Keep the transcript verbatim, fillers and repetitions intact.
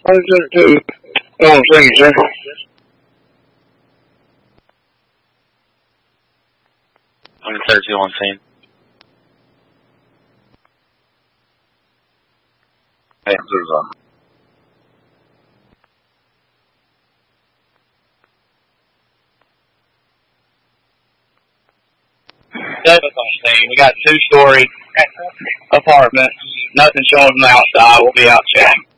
one thirty-two. Oh, thank you, sir. one thirty-two on scene. Hey, Blue's on. Davis on scene. We got two-story apartments. Nothing showing from the outside. We'll be out checking.